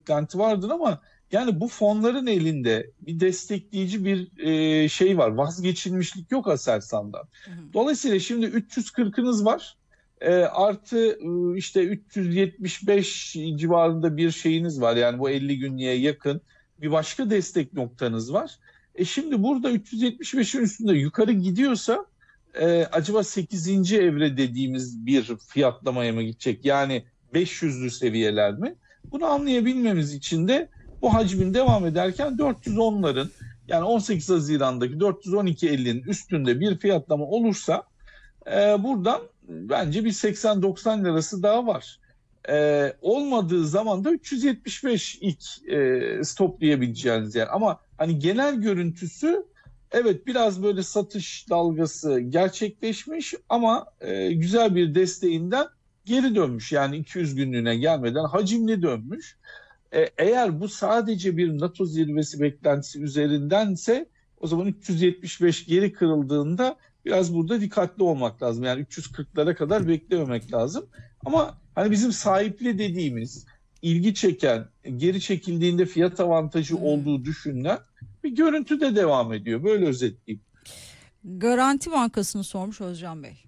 beklenti vardır ama yani bu fonların elinde bir destekleyici bir şey var. Vazgeçilmişlik yok Aselsan'dan. Hı hı. Dolayısıyla şimdi 340'ınız var. Artı işte 375 civarında bir şeyiniz var. Yani bu 50 günlüğe yakın bir başka destek noktanız var. Şimdi burada 375'in üstünde yukarı gidiyorsa acaba 8. evre dediğimiz bir fiyatlamaya mı gidecek? Yani 500'lü seviyeler mi? Bunu anlayabilmemiz için de bu hacmin devam ederken 410'ların yani 18 Haziran'daki 412.50'nin üstünde bir fiyatlama olursa buradan bence bir 80-90 lirası daha var. Olmadığı zaman da 375 ilk stoplayabileceğiniz yer. Ama hani genel görüntüsü evet biraz böyle satış dalgası gerçekleşmiş ama güzel bir desteğinden geri dönmüş. Yani 200 günlüğüne gelmeden hacimli dönmüş. Eğer bu sadece bir NATO zirvesi beklentisi üzerindense o zaman 375 geri kırıldığında biraz burada dikkatli olmak lazım. Yani 340'lara kadar beklememek lazım. Ama hani bizim sahipli dediğimiz, ilgi çeken, geri çekildiğinde fiyat avantajı olduğu düşünülen bir görüntü de devam ediyor. Böyle özetleyeyim. Garanti Bankası'nı sormuş Özcan Bey.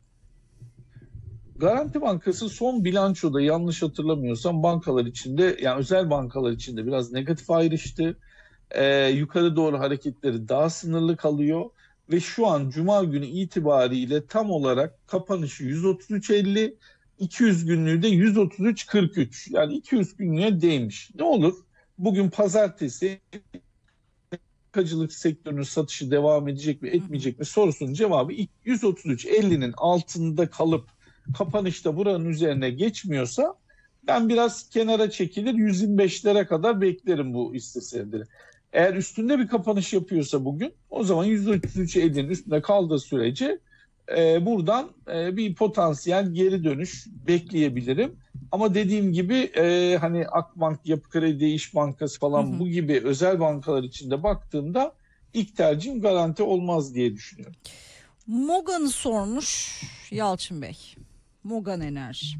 Garanti Bankası son bilançoda yanlış hatırlamıyorsam bankalar içinde yani özel bankalar içinde biraz negatif ayrıştı. Yukarı doğru hareketleri daha sınırlı kalıyor ve şu an Cuma günü itibariyle tam olarak kapanışı 133.50, 200 günlüğü de 133.43 yani 200 günlüğe değmiş. Ne olur? Bugün pazartesi bankacılık sektörünün satışı devam edecek mi etmeyecek mi sorusunun cevabı 133.50'nin altında kalıp kapanışta buranın üzerine geçmiyorsa ben biraz kenara çekilir 125'lere kadar beklerim bu hisse senedini. Eğer üstünde bir kapanış yapıyorsa bugün o zaman 133.50'nin üstünde kaldığı sürece buradan bir potansiyel geri dönüş bekleyebilirim. Ama dediğim gibi hani Akbank, Yapı Kredi, İş Bankası falan bu gibi özel bankalar içinde baktığımda ilk tercihim Garanti olmaz diye düşünüyorum. Mogan'ı sormuş Yalçın Bey. Mogan Enerji.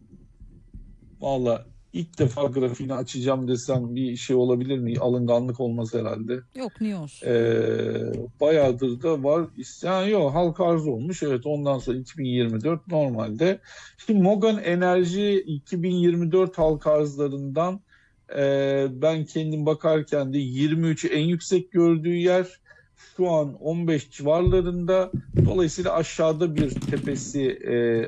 Vallahi ilk defa grafiğini açacağım desem bir şey olabilir mi? Alınganlık olmaz herhalde. Yok niye olsun? Bayağıdır da var. Yani yok halka arz olmuş. Evet ondan sonra 2024 normalde. Şimdi Mogan Enerji 2024 halka arzlarından ben kendim bakarken de 23'ü en yüksek gördüğü yer. Şu an 15 civarlarında. Dolayısıyla aşağıda bir tepesi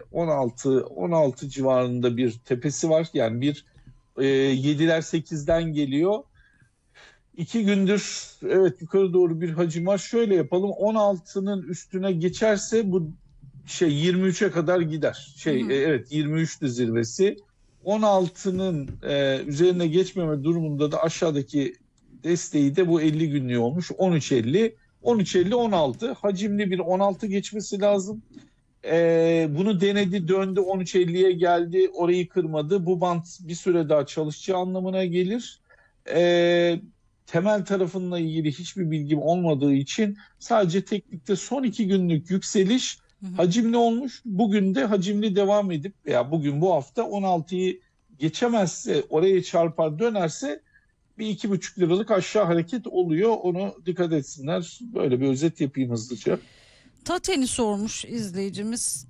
16 civarında bir tepesi var. Yani bir 7'ler 8'den geliyor. 2 gündür evet yukarı doğru bir hacim var. Şöyle yapalım 16'nın üstüne geçerse bu 23'e kadar gider. Evet 23'tü zirvesi. 16'nın üzerine geçmeme durumunda da aşağıdaki desteği de bu 50 günlüğü olmuş. 13.50, 13.50, 16. Hacimli bir 16 geçmesi lazım. Bunu denedi, döndü, 13.50'ye geldi, orayı kırmadı. Bu bant bir süre daha çalışacağı anlamına gelir. Temel tarafınla ilgili hiçbir bilgim olmadığı için sadece teknikte son 2 günlük yükseliş hacimli olmuş. Bugün de hacimli devam edip veya bugün bu hafta 16'yı geçemezse, oraya çarpar dönerse bir 2,5 liralık aşağı hareket oluyor. Onu dikkat etsinler. Böyle bir özet yapayım hızlıca. Taten'i sormuş izleyicimiz.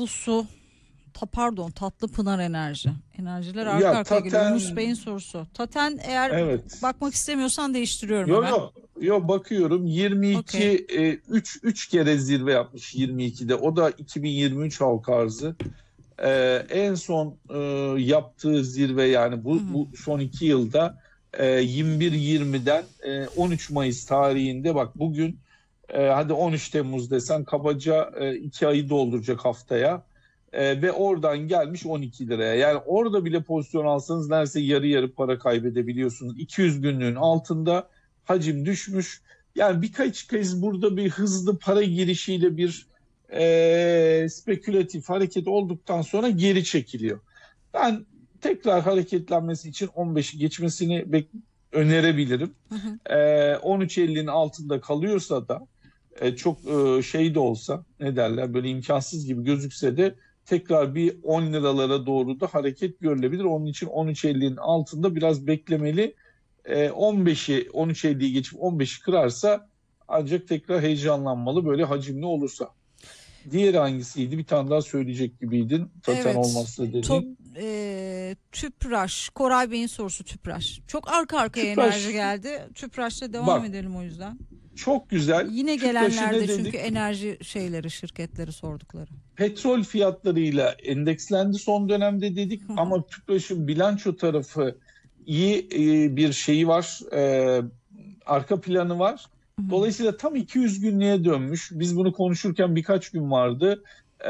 Tatlı Pınar Enerji. Enerjiler arka Ya arkaya geliyor. Taten Yunus Bey'in sorusu. Taten eğer evet. bakmak istemiyorsan değiştiriyorum Yok hemen. yok. Yok bakıyorum 22 Okay. 3 kere zirve yapmış 22'de. O da 2023 halka arzı. En son yaptığı zirve yani bu son 2 yılda 21-20'den 13 Mayıs tarihinde bak bugün hadi 13 Temmuz desen kabaca 2 ayı dolduracak haftaya. Ve oradan gelmiş 12 liraya. Yani orada bile pozisyon alsanız neredeyse yarı yarı para kaybedebiliyorsunuz. 200 günlüğün altında hacim düşmüş. Yani birkaç kez burada bir hızlı para girişiyle bir spekülatif hareket olduktan sonra geri çekiliyor. Ben tekrar hareketlenmesi için 15'i geçmesini önerebilirim. 13.50'nin altında kalıyorsa da çok şey de olsa ne derler böyle imkansız gibi gözükse de tekrar bir 10 liralara doğru da hareket görülebilir. Onun için 13.50'nin altında biraz beklemeli. 13.50'yi geçip 15'i kırarsa ancak tekrar heyecanlanmalı, böyle hacimli olursa. Diğeri hangisiydi? Bir tane daha söyleyecek gibiydin. Zaten olmazsa dediğin. Tüpraş. Koray Bey'in sorusu Tüpraş. Çok arka arkaya Tüpraş. enerji geldi. Tüpraş'la devam edelim o yüzden. Çok güzel. Yine Tüpraş'ı gelenlerde ne dedik? çünkü enerji şirketleri sordukları. Petrol fiyatlarıyla endekslendi son dönemde dedik ama Tüpraş'ın bilanço tarafı iyi bir şeyi var. Arka planı var. Dolayısıyla tam 200 günlüğe dönmüş. Biz bunu konuşurken birkaç gün vardı.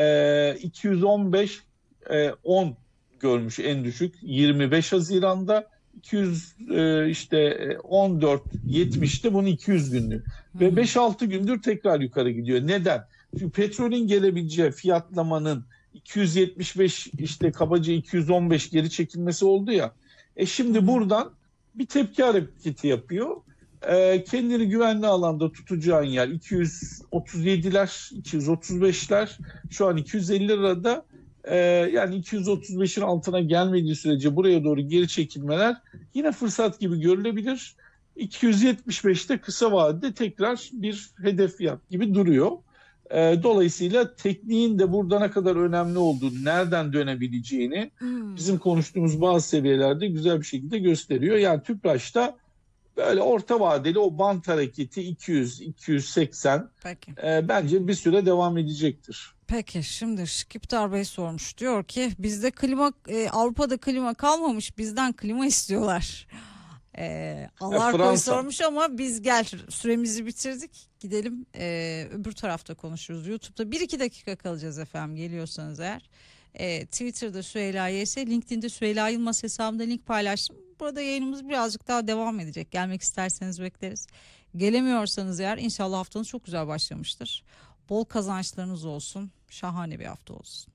215 10 görmüş en düşük 25 Haziran'da. 200 14 70'te bunun 200 günlüğü. Ve 5-6 gündür tekrar yukarı gidiyor. Neden? Çünkü petrolün gelebileceği fiyatlamanın 275 işte kabaca 215 geri çekilmesi oldu ya. Şimdi buradan bir tepki hareketi yapıyor. Kendini güvenli alanda tutacağın yer 237'ler, 235'ler, şu an 250 lirada. Yani 235'in altına gelmediği sürece buraya doğru geri çekilmeler yine fırsat gibi görülebilir. 275'te kısa vadede tekrar bir hedef fiyat gibi duruyor. Dolayısıyla tekniğin de burada ne kadar önemli olduğunu, nereden dönebileceğini bizim konuştuğumuz bazı seviyelerde güzel bir şekilde gösteriyor. Yani Tüpraş'ta böyle orta vadeli o bant hareketi 200-280 bence bir süre devam edecektir. Peki şimdi Şıkiptar Bey sormuş, diyor ki bizde klima Avrupa'da klima kalmamış, bizden klima istiyorlar. Alarko'yu sormuş ama biz süremizi bitirdik, gidelim öbür tarafta konuşuruz. YouTube'da 1-2 dakika kalacağız efendim, geliyorsanız eğer. Twitter'da Süheyla YS, LinkedIn'de Süheyla Yılmaz hesabımda link paylaştım. Burada yayınımız birazcık daha devam edecek. Gelmek isterseniz bekleriz. Gelemiyorsanız eğer inşallah haftanız çok güzel başlamıştır. Bol kazançlarınız olsun. Şahane bir hafta olsun.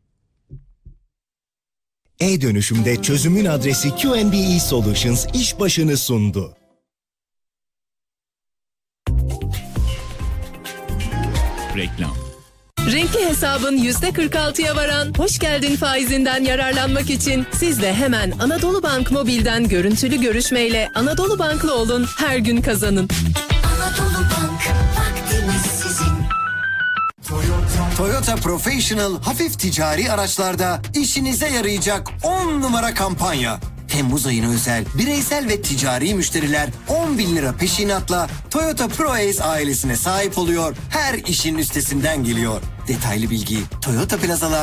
E-dönüşümde çözümün adresi QNB Solutions iş başını sundu. Reklam. Renkli hesabın %46'ya varan hoş geldin faizinden yararlanmak için siz de hemen Anadolu Bank Mobil'den görüntülü görüşmeyle Anadolu Bank'lı olun, her gün kazanın. Anadolu Bank, vaktimiz sizin. Toyota Professional hafif ticari araçlarda işinize yarayacak 10 numara kampanya. Temmuz ayına özel bireysel ve ticari müşteriler 10.000 lira peşinatla Toyota ProAce ailesine sahip oluyor. Her işin üstesinden geliyor. Detaylı bilgi Toyota Plazalar